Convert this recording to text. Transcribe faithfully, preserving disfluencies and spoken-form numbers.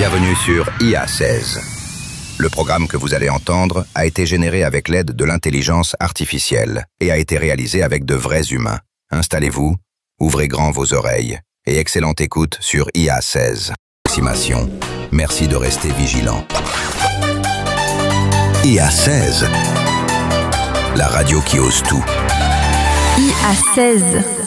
Bienvenue sur I A seize. Le programme que vous allez entendre a été généré avec l'aide de l'intelligence artificielle et a été réalisé avec de vrais humains. Installez-vous, ouvrez grand vos oreilles et excellente écoute sur I A seize. Approximation. Merci de rester vigilant. I A seize. La radio qui ose tout. I A seize.